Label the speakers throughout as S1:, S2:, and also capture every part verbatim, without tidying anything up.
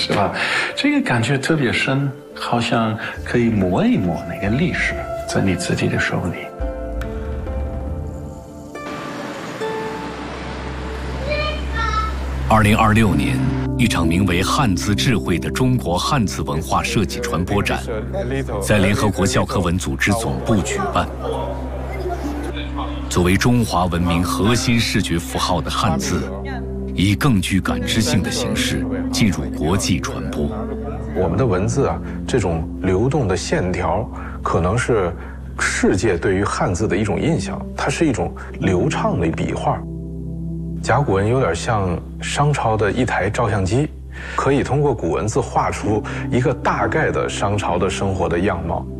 S1: 是吧？这个感觉特别深，好像可以摸一摸那个历史在你自己的手里。
S2: 二零二六年，一场名为“汉字智慧”的中国汉字文化设计传播展，在联合国教科文组织总部举办。作为中华文明核心视觉符号的汉字，以更具感知性的形式进入国际传播。
S3: 我们的文字啊，这种流动的线条，可能是世界对于汉字的一种印象，它是一种流畅的笔画。甲骨文有点像商朝的一台照相机，可以通过古文字画出一个大概的商朝的生活的样貌。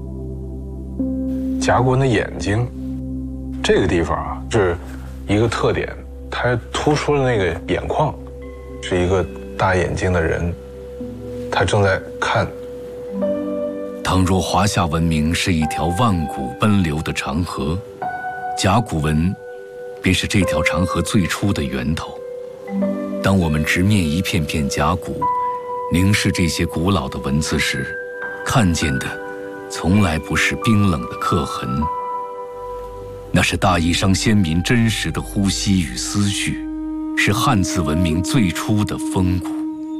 S3: 甲骨文的眼睛，这个地方啊是一个特点，它突出了那个眼眶，是一个大眼睛的人，他正在看。
S2: 倘若华夏文明是一条万古奔流的长河，甲骨文便是这条长河最初的源头。当我们直面一片片甲骨，凝视这些古老的文字时，看见的从来不是冰冷的刻痕，那是大义商先民真实的呼吸与思绪，是汉字文明最初的风骨。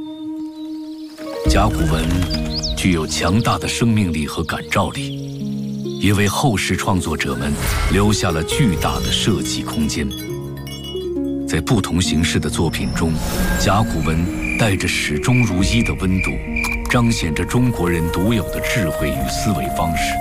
S2: 甲骨文具有强大的生命力和感召力，也为后世创作者们留下了巨大的设计空间。在不同形式的作品中，甲骨文带着始终如一的温度，彰显着中国人独有的智慧与思维方式。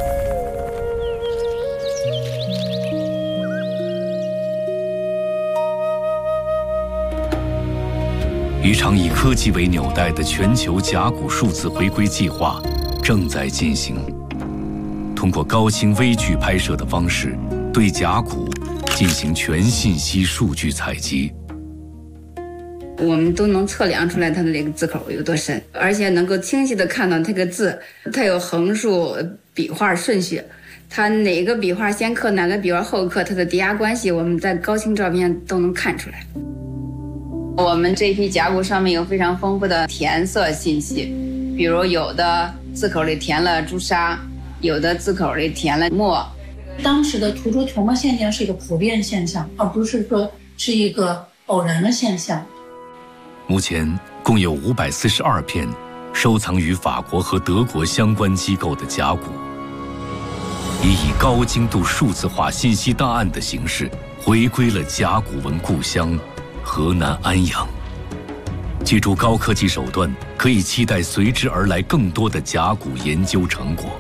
S2: 一场以科技为纽带的全球甲骨数字回归计划正在进行。通过高清微距拍摄的方式，对甲骨进行全信息数据采集。
S4: 我们都能测量出来它的这个字口有多深，而且能够清晰地看到这个字，它有横竖笔画顺序，它哪个笔画先刻，哪个笔画后刻，它的叠压关系，我们在高清照片都能看出来。我们这批甲骨上面有非常丰富的填色信息，比如有的字口里填了朱砂，有的字口里填了墨。
S5: 当时的涂朱涂墨现象是一个普遍现象，而不是说是一个偶然的现象。
S2: 目前共有五百四十二片收藏于法国和德国相关机构的甲骨，已以高精度数字化信息档案的形式回归了甲骨文故乡河南安阳。借助高科技手段，可以期待随之而来更多的甲骨研究成果。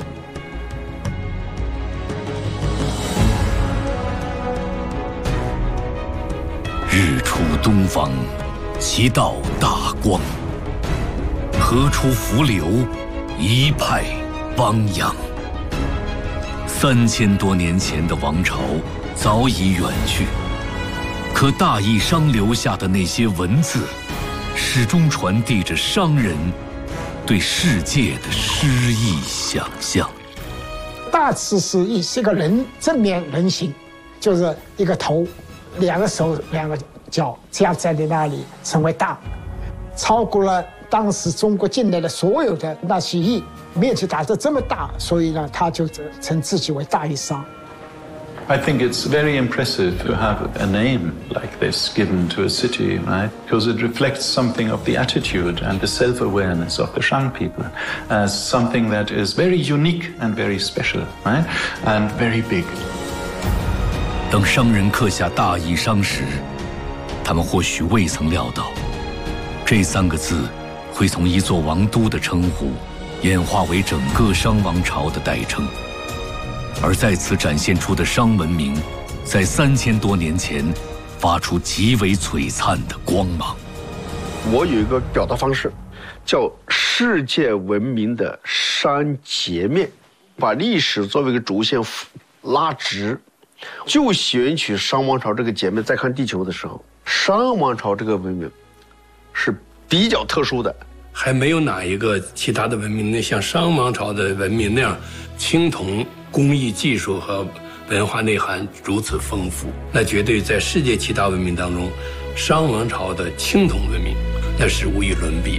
S2: 日出东方，其道大光；河出伏流，一派汪洋。三千多年前的王朝早已远去，可大义商留下的那些文字，始终传递着商人对世界的诗意想象。
S6: 大致是一是个人正面人形，就是一个头，两个手，两个脚，这样站在那里成为大，超过了当时中国境内的所有的那些邑，面积打得这么大，所以呢，他就称自己为大义商。
S1: I think it's very impressive to have a name like this given to a city, right? Because it reflects something of the attitude and the self-awareness of the Shang people as something that is very unique and very special, right? And very big.
S2: 当商人刻下大义商时，他们或许未曾料到，这三个字会从一座王都的称呼演化为整个商王朝的代称。而在此展现出的商文明，在三千多年前发出极为璀璨的光芒。
S7: 我有一个表达方式，叫世界文明的商截面，把历史作为一个轴线拉直，就选取商王朝这个截面，再看地球的时候，商王朝这个文明是比较特殊的。
S8: 还没有哪一个其他的文明呢像商王朝的文明那样青铜工艺技术和文化内涵如此丰富，那绝对在世界其他文明当中，商王朝的青铜文明那是无与伦比